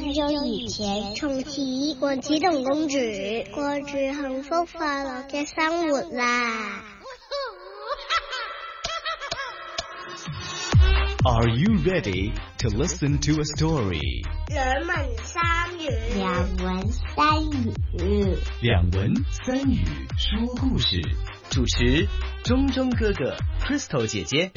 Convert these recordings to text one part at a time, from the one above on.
很久以前，從此王子同公主過住幸福快樂嘅生活啦。 Are you ready to listen to a story? 兩文三語， 兩文三語， 兩文三語說故事。主持中中哥哥 Crystal 姐姐。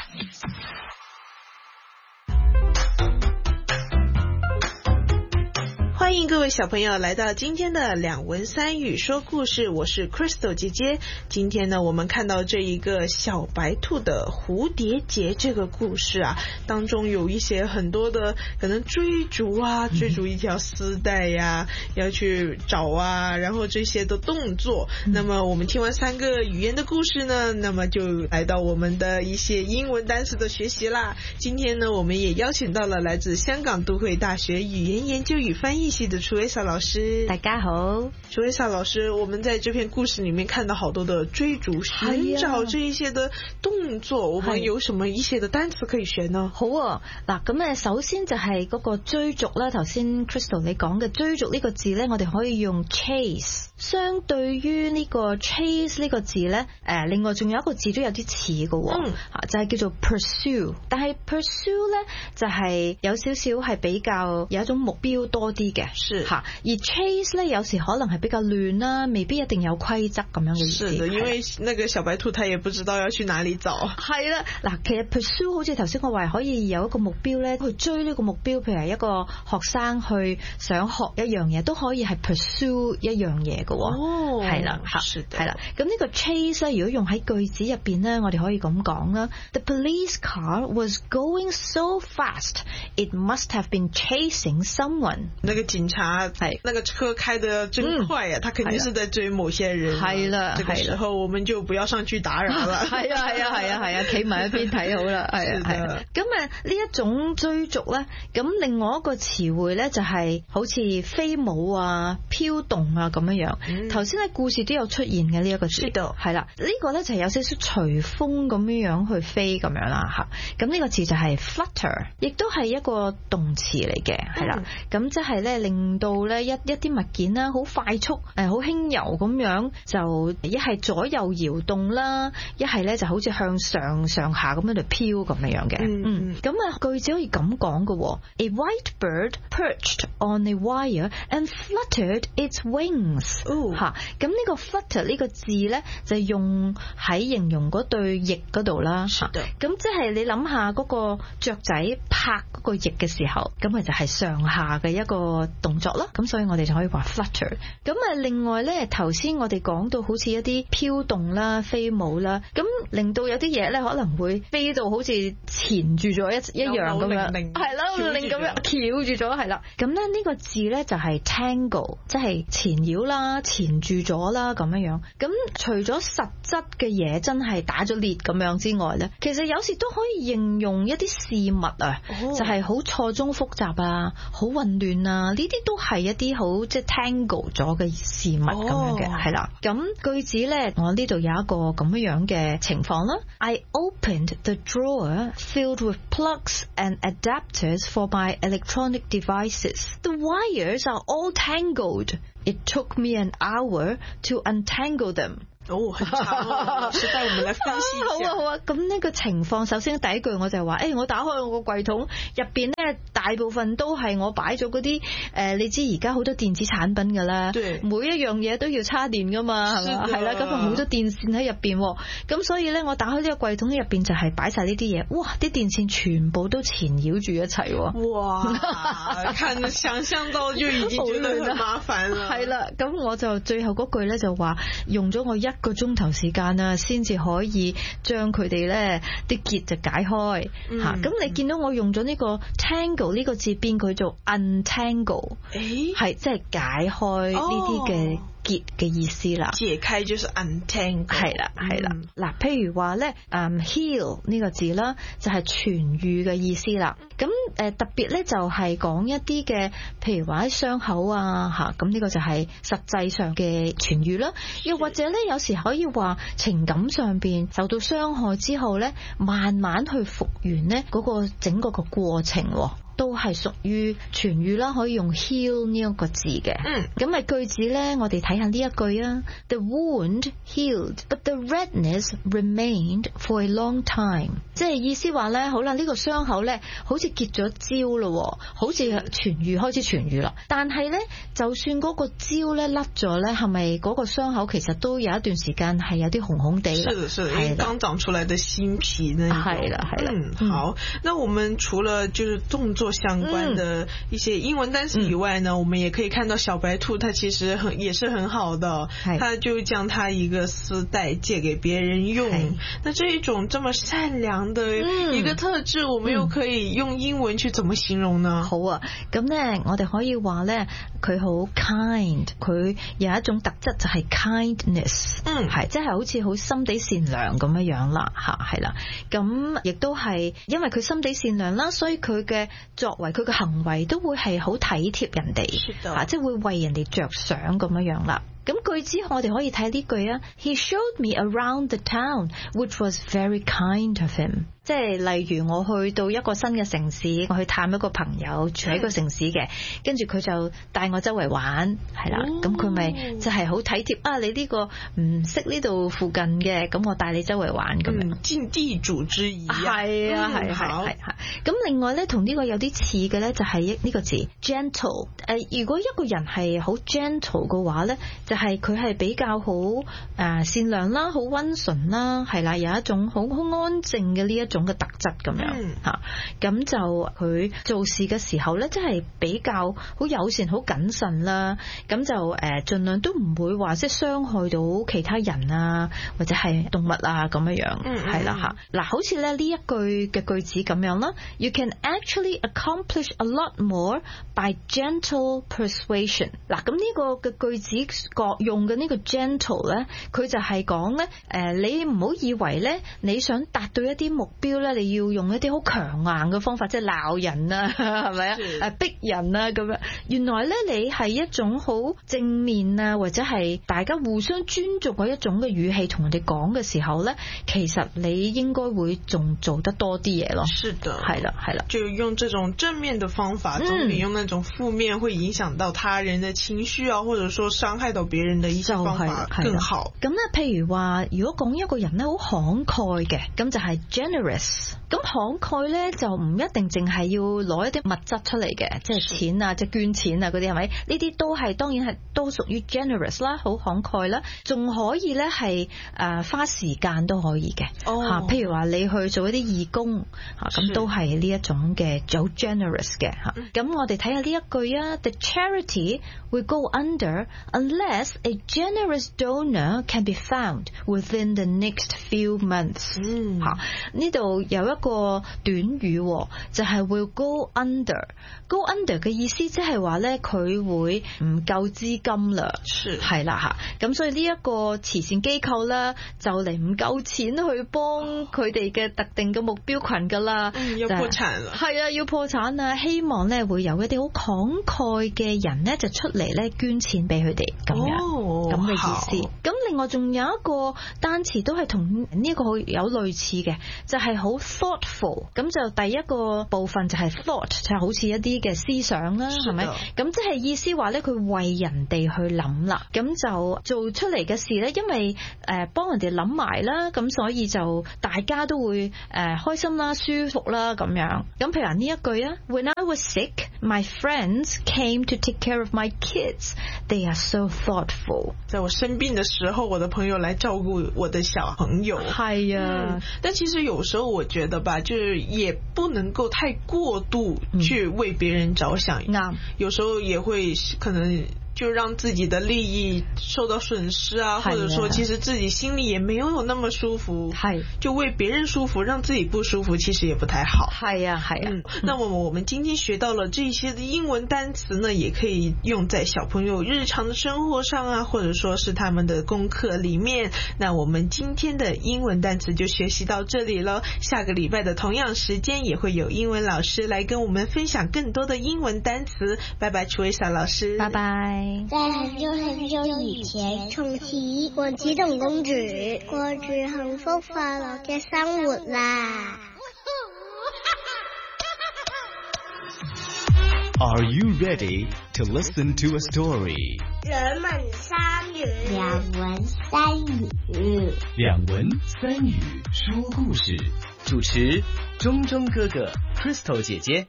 欢迎各位小朋友来到今天的两文三语说故事，我是 Crystal 姐姐。今天呢，我们看到这一个小白兔的蝴蝶结这个故事啊，当中有一些很多的可能追逐啊，追逐一条丝带呀，要去找啊，然后这些的动作。那么我们听完三个语言的故事呢，那么就来到我们的一些英文单词的学习啦。今天呢，我们也邀请到了来自香港都会大学语言研究与翻译系的楚维莎老师。 大家好， 楚维莎老师，我们在这篇故事里面看到好多的追逐、寻找这一些的動作，我們有什麼一些的單詞可以學呢？ 好啊，嗱咁首先就係嗰個追逐啦。頭先 Crystal 你講嘅追逐呢個字咧，我哋可以用 chase。相對於呢個 chase 呢個字咧，另外仲有一個字都有啲似嘅喎，就係叫做 pursue。但係 pursue 咧就係有少少係比較有一種目標多啲嘅，嚇。而 chase 咧有時可能係比較亂啦，未必一定有規則咁樣嘅意思。 是的，因為那個小白兔他也不知道要去哪裡找。 係啦，嗱，其實 pursue 好似頭先我話可以有一個目標咧，去追呢個目標，譬如係一個學生去想學一樣嘢，都可以係 pursue 一樣嘢嘅。哦，係啦，係啦。咁呢個 chase 咧，如果用喺句子入邊咧，我哋可以咁講啦。The police car was going so fast, it must have been chasing someone。 那個警察係那個車開得真快呀，他肯定是在追某些人。係啦，這個時候我們就不要上去打擾啦。 係啊，企埋一邊睇好啦。係啊。咁呢一種追逐咧，咁另外一個詞彙咧就係好似飛舞啊、飄動啊咁樣樣。頭先喺故事都有出現嘅呢一個字，係啦，呢個咧就係有少少隨風咁樣去飛咁樣啦嚇。咁呢個字就係 flutter， 亦都係一個動詞嚟嘅，係啦。咁即係咧令到咧一啲物件啦好快速好輕柔咁樣，就一係左右搖動啦，一係咧就好似向上下咁樣度飄咁樣嘅。咁句子可以咁講嘅喎。A white bird perched on a wire and fluttered its wings。嚇，咁呢個 flutter 呢個字咧就用喺形容嗰對翼嗰度啦。咁即係你諗下嗰個雀仔拍嗰個翼嘅時候，咁咪就係上下嘅一個動作啦。咁所以我哋就可以話 flutter。咁另外咧，頭先我哋講到好似一啲飄動啦、飛舞啦，咁令到有啲嘢咧可能會飛到好似纏住咗一樣咁樣，係啦，令咁樣翹住咗，係啦。咁咧呢個字咧就係 tangle， 即係纏繞啦、纏住咗啦咁樣樣。咁除咗實質嘅嘢真係打咗裂咁樣之外咧，其實有時都可以形容一啲事物啊，就係好錯綜複雜啊、好混亂啊，呢啲都係一啲好即係 tangle 咗嘅事物咁樣嘅，係啦。咁句子咧，我呢度有一個咁樣嘅情況啦。I opened the drawer filled with plugs and adapters for my electronic devices. The wires are all tangled. It took me an hour to untangle them. 很長啊，是帶我們來分析一下。 好啊，咁呢個情況，首先第一句我就話，我打開我個櫃桶入邊咧，大部分都係我擺咗嗰啲你知而家好多電子產品㗎啦，每一樣嘢都要插電㗎嘛，係咪？係啦，咁好多電線喺入邊，咁所以咧我打開呢個櫃桶入邊就係擺晒呢啲嘢，哇！啲電線全部都纏繞住一齊喎。 哇！想象到就已經覺得很麻煩啦。 係啦，咁我就最後嗰句咧就話用咗我1個鐘頭時間啊，先至可以將佢哋咧啲結就解開嚇。咁你見到我用咗呢個 tangle 呢個字變佢做 untangle， 係即係解開呢啲嘅結嘅意思啦。 解開就是 untangle。係啦。 嗱，譬如話咧，heal 呢個字啦，就係痊癒嘅意思啦。咁特別咧就係講一啲嘅，譬如話啲傷口啊嚇，咁呢個就係實際上嘅痊癒啦。又或者咧，有時可以話情感上邊受到傷害之後咧，慢慢去復原咧嗰個整個個過程。 都係屬於痊癒啦，可以用 heal 呢一個字嘅。咁啊句子咧，我哋睇下呢一句啊。The wound healed, but the redness remained for a long time。即係意思話咧，好啦，呢個傷口咧好似結咗焦咯，好似開始痊癒啦。但係咧，就算嗰個焦咧甩咗咧，係咪嗰個傷口其實都有一段時間係有啲紅紅地？ 是的，因為剛長出來的新皮呢。係啦。好，那我們除了就是動作相關的一些英文單詞以外呢，我們也可以看到小白兔，它其實也是很好的，它就將它一個絲帶借給別人用。那這一種這麼善良的一個特質，我們又可以用英文去怎麼形容呢？ 好啊，咁呢我哋可以話呢，佢好 kind， 佢有一種特質就係 kindness， 係即係好似好心地善良咁樣樣啦，係啦，咁亦都係因為佢心地善良啦，所以佢嘅作為佢嘅行為都會係好體貼人哋，即係會為人哋着想咁樣樣啦。咁句子我哋可以睇呢句啊 He showed me around the town, which was very kind of him。 即係例如我去到一個新嘅城市，我去探一個朋友住喺個城市嘅，跟住佢就帶我周圍玩，係啦，咁佢咪就係好體貼啊！你呢個唔識呢度附近嘅，咁我帶你周圍玩咁樣， 盡地主之誼。 係啊，係。咁另外咧，同呢個有啲似嘅咧，就係呢個字 gentle。如果一個人係好 gentle 嘅話咧，就係佢係比較好善良啦，好溫順啦，係啦，有一種好安靜嘅呢一種嘅特質咁樣吓，咁就佢做事嘅時候咧，即係比較好友善、好謹慎啦，咁就盡量都唔會話即係傷害到其他人啊，或者係動物啊咁樣樣，係啦吓。嗱，好似咧呢一句嘅句子咁樣啦 ，You can actually accomplish a lot more by gentle persuasion。嗱，咁呢個嘅句子各用嘅呢個 gentle 咧，佢就係講咧，你唔好以為咧你想達到一啲目標咧，你要用一啲好強硬嘅方法，即係鬧人啊，係咪啊？逼人啊咁樣。原來咧，你係一種好正面啊，或者係大家互相尊重嘅一種嘅語氣同人哋講嘅時候咧，其實你應該會仲做得多啲嘢咯。 是的， 係啦，係啦。 就用這種正面的方法，總比用那種負面會影響到他人的情緒啊，或者說傷害到別人的一些方法更好。 咁咧，譬如話，如果講一個人咧好慷慨嘅，咁就係 generous。咁慷慨咧就唔一定淨係要攞一啲物質出嚟嘅，即係錢啊，即係捐錢啊嗰啲係咪？呢啲都係當然係都屬於 generous 啦，好慷慨啦，仲可以咧係花時間都可以嘅。譬如話你去做一啲義工咁都係呢一種嘅好 generous 嘅嚇。咁我哋睇下呢一句啊 ，The charity will go under unless a generous donor can be found within the next few months。呢度有一個短語就係 will go under。go under 嘅意思即係話咧佢會唔夠資金啦，係啦嚇。咁所以呢一個慈善機構啦，就嚟唔夠錢去幫佢哋嘅特定嘅目標群噶啦， 要破產啦。 係啊，要破產啊！希望咧會有一啲好慷慨嘅人咧就出嚟咧捐錢俾佢哋咁樣咁嘅意思。咁另外仲有一個單詞都係同呢個有類似嘅，就係好 thoughtful。咁就第一個部分就係 thought， 就係好似一啲嘅思想啦，係咪？咁即係意思話咧，佢為人哋去諗啦，咁就做出嚟嘅事咧，因為幫人哋諗埋啦，咁所以就大家都會開心啦、舒服啦咁樣。咁譬如呢一句啊 ，When I was sick, my friends came to take care of my kids. They are so thoughtful。 在我生病的時候，我的朋友來照顧我的小朋友。 係啊， 但其實有時候我覺得吧，就是也不能夠太過度去為別人着想。有時候也會可能就讓自己的利益受到損失啊，或者說其實自己心裡也沒有那麼舒服，就為別人舒服，讓自己不舒服，其實也不太好。係啊。那麼我們今天學到了這些的英文單詞呢，也可以用在小朋友日常的生活上啊，或者說是他們的功課裡面。那我們今天的英文單詞就學習到這裡了，下個禮拜的同樣時間也會有英文老師來跟我們分享更多的英文單詞。拜拜，Teresa老師。 拜拜。 在很久很久以前，從前王子同公主過住幸福快樂嘅生活啦。 Are you ready to listen to a story? 两文三语， 两文三语， 两文三语说故事，主持钟钟哥哥 Crystal 姐姐。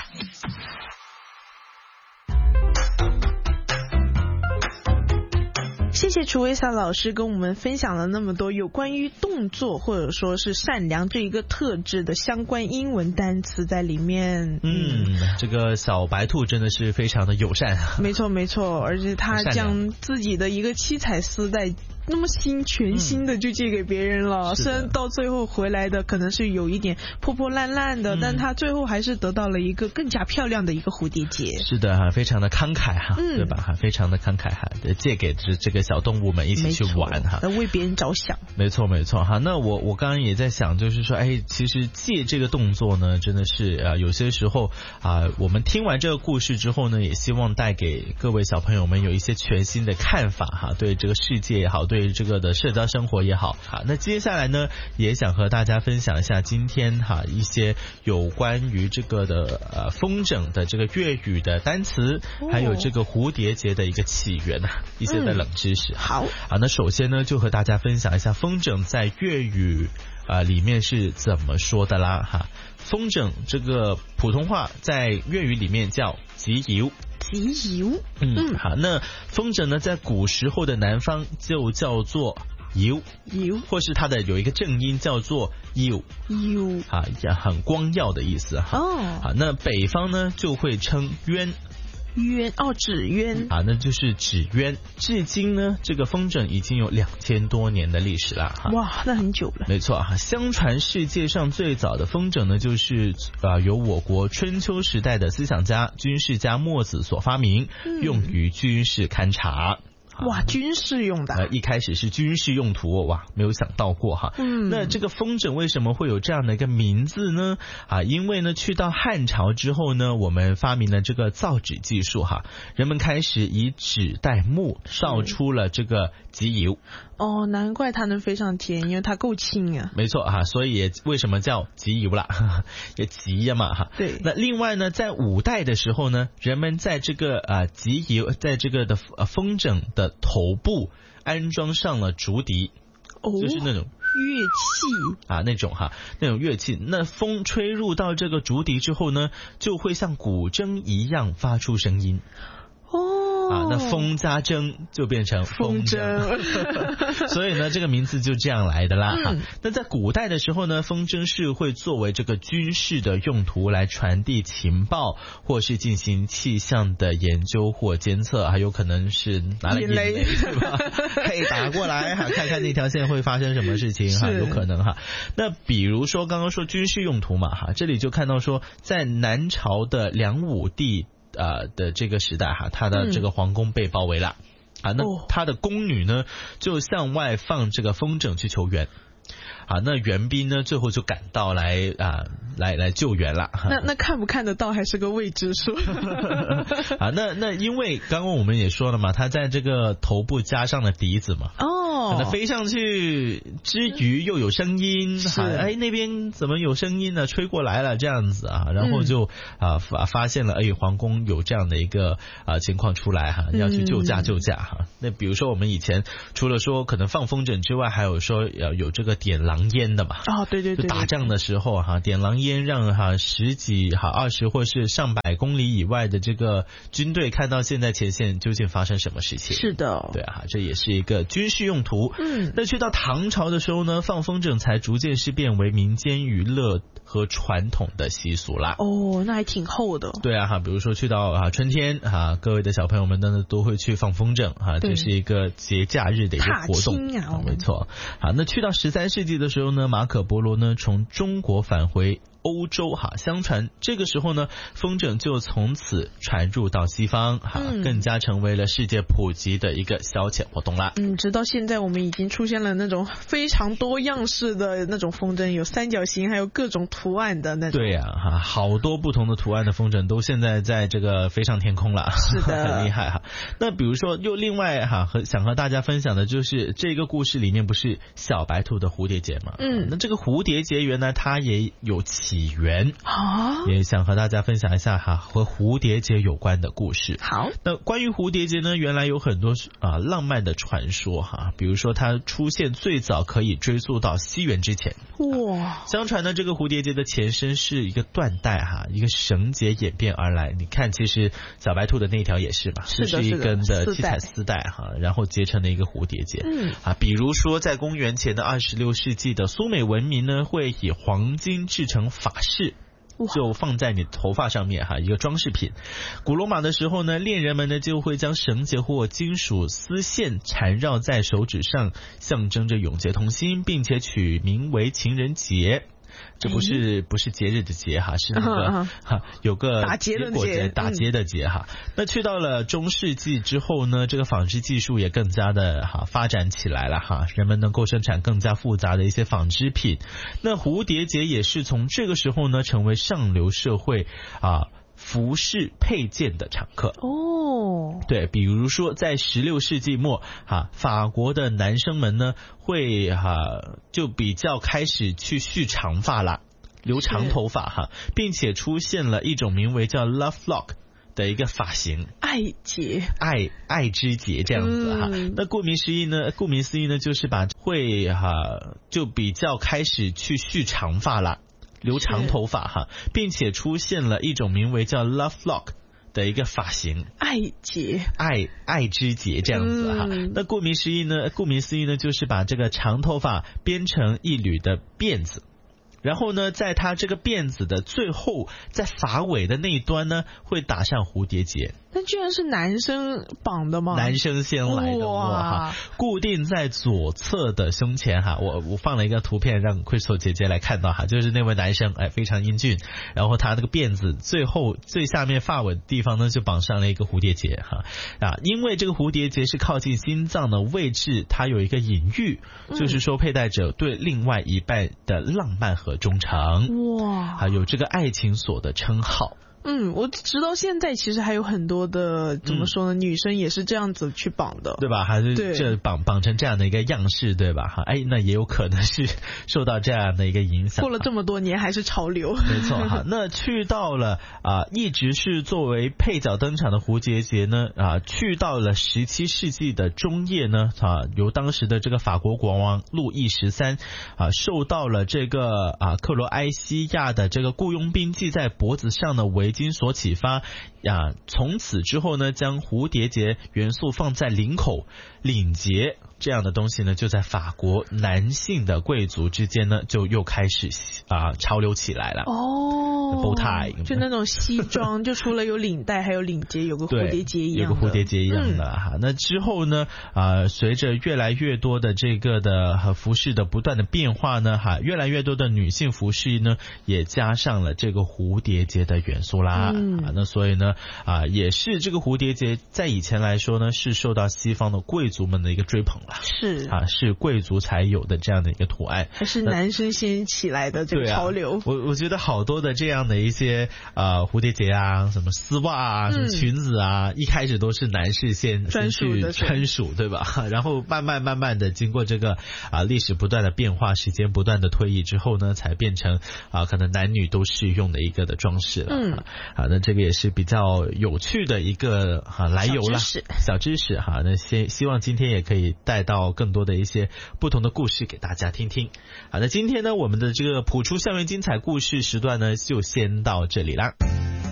谢谢楚维萨老师跟我们分享了那么多有关于动作或者说是善良这一个特质的相关英文单词在里面。 这个小白兔真的是非常的友善。 没错没错，而且他将自己的一个七彩丝带那么全新的就借给别人了，虽然到最后回来的可能是有一点破破烂烂的，但他最后还是得到了一个更加漂亮的一个蝴蝶结。 是的哈，非常的慷慨哈，对吧哈，非常的慷慨哈，借给这个小动物们一起去玩哈， 为别人着想。 没错没错哈。那我刚刚也在想，就是说，其实借这个动作呢，真的是有些时候我们听完这个故事之后呢，也希望带给各位小朋友们有一些全新的看法哈，对这个世界也好，对这个的社交生活也好。好，那接下来呢，也想和大家分享一下今天一些有关于这个的风筝的这个粤语的单词，还有这个蝴蝶结的一个起源一些的冷知识。 好， 那首先呢，就和大家分享一下风筝在粤语里面是怎么说的啦哈。风筝这个普通话在粤语里面叫紙鷂。 紙鷂， 好，那风筝呢，在古时候的南方就叫做鷂，或是它的有一个正音叫做鷂，也很光耀的意思哈。好，那北方呢就会称鸢。 纸鸢那就是纸鸢。至今呢，这个风筝已经有2000多年的历史了哈。 哇，那很久了。 没错哈，相传世界上最早的风筝呢，就是由我国春秋时代的思想家、军事家墨子所发明，用于军事勘察。 哇，军事用的， 一开始是军事用途哇，没有想到过哈。那这个风筝为什么会有这样的一个名字呢？因为呢，去到汉朝之后呢，我们发明了这个造纸技术哈，人们开始以纸代木，造出了这个紙鷂。 难怪它能飞上天，因为它够轻啊。 没错哈，所以为什么叫紙鷂啦？也急呀嘛哈。 对。那另外呢，在五代的時候呢，人们在這個紙鷂，在這個的風筝的頭部安裝上了竹笛，就是那種樂器那種那種樂器，那風吹入到這個竹笛之後呢，就會像古箏一樣發出聲音。那風加箏就變成風箏，所以呢，這個名字就這樣來的啦。那在古代的時候呢，風箏是會作為這個軍事的用途來傳遞情報，或是進行氣象的研究或監測，還有可能是拿來引雷，對吧？可以打過來看看那條線會發生什麼事情有可能那比如說剛剛說軍事用途嘛這裡就看到說在南朝的梁武帝的这个时代他的这个皇宫被包围了那他的宫女呢就向外放这个风筝去求援那援兵呢最后就赶到来救援了。 那看不看得到还是个未知数。 那因为刚刚我们也说了嘛，他在这个头部加上了笛子嘛。可能飞上去之余又有声音，那边怎么有声音呢？吹过来了这样子然后就发现了皇宫有这样的一个情况出来要去救驾。那比如说我们以前除了说可能放风筝之外，还有说有这个点狼烟的嘛。 对，就打仗的时候点狼烟，让10几20或是上百公里以外的这个军队看到现在前线究竟发生什么事情。 是的， 对这也是一个军事用途。那去到唐朝的时候呢，放风筝才逐渐是变为民间娱乐和传统的习俗啦。 那还挺厚的。 对比如说去到春天各位的小朋友们呢都会去放风筝这是一个节假日的一个活动。没错。那去到13世纪的时候呢，马可波罗呢从中国返回欧洲相传这个时候呢，风筝就从此传入到西方更加成为了世界普及的一个消遣活动啦。 直到现在我们已经出现了那种非常多样式的那种风筝，有三角形还有各种图案的那种。 对好多不同的图案的风筝都现在在这个飞上天空了。 是的。 很厉害那比如说又另外想和大家分享的就是这个故事里面不是小白兔的蝴蝶结吗？那这个蝴蝶结原来它也有起起源也想和大家分享一下和蝴蝶结有关的故事。 好， 那关于蝴蝶结呢，原来有很多浪漫的传说比如说它出现最早可以追溯到西元之前。 哇， 相传呢，这个蝴蝶结的前身是一个缎带一个绳结演变而来。你看，其实小白兔的那条也是吧，就是一根的七彩丝带然后结成了一个蝴蝶结。比如说在公元前的26世纪的苏美文明呢，会以黄金制成发饰，就放在你头发上面一个装饰品。古罗马的时候呢，恋人们呢就会将绳结或金属丝线缠绕在手指上，象征着永结同心，并且取名为情人节。这不是节日的节是那个有个打结的结那去到了中世纪之后呢，这个纺织技术也更加的发展起来了人们能够生产更加复杂的一些纺织品。那蝴蝶结也是从这个时候呢成为上流社会服饰配件的常客。对，比如说在16世纪末法国的男生们呢会就比较开始去蓄长发了，留长头发并且出现了一种名为叫 love lock 的一个发型， 爱结， 爱之结这样子那顾名思义呢就是会就比较开始去蓄长发了，留长头发并且出现了一种名为叫 love lock 的一个发型， 爱结， 爱之结这样子那顾名思义呢就是把这个长头发编成一缕的辫子，然后呢在它这个辫子的最后，在发尾的那一端呢会打上蝴蝶结。 那居然是男生绑的吗？ 男生先来的哇！固定在左侧的胸前我放了一个图片让 Crystal 姐姐来看到就是那位男生非常英俊，然后他那个辫子最后最下面发尾的地方呢就绑上了一个蝴蝶结因为这个蝴蝶结是靠近心脏的位置，它有一个隐喻，就是说佩戴者对另外一半的浪漫和忠诚，哇，有这个爱情锁的称号。 我直到现在其实还有很多的怎么说呢，女生也是这样子去绑的， 对吧？还是这绑成这样的一个样式，对吧？那也有可能是受到这样的一个影响。 过了这么多年还是潮流， 没错那去到了一直是作为配角登场的蝴蝶结呢去到了17世纪的中叶呢由当时的这个法国国王路易13受到了这个克罗埃西亚的这个雇佣兵系在脖子上的围巾所启发从此之后呢，将蝴蝶结元素放在领口、领结这样的东西呢，就在法国男性的贵族之间呢，就又开始潮流起来了。bow tie 就那种西装，就除了有领带，还有领结，有个蝴蝶结一样的， 有个蝴蝶结一样的那之后呢，随着越来越多的这个的服饰的不断的变化呢，越来越多的女性服饰呢，也加上了这个蝴蝶结的元素啦。那所以呢，也是这个蝴蝶结在以前来说呢，是受到西方的贵族们的一个追捧了。是贵族才有的这样的一个图案， 还是男生先起来的这个潮流。 我觉得好多的这样的一些蝴蝶结什么丝袜什么裙子一开始都是男士先去专属，对吧？然后慢慢的经过这个历史不断的变化，时间不断的推移之后呢，才变成可能男女都适用的一个的装饰了。那这个也是比较有趣的一个来由了，小知识那希望今天也可以带到更多的一些不同的故事给大家听听。那今天呢，我们的这个谱出校园精彩故事时段呢，就先到这里啦。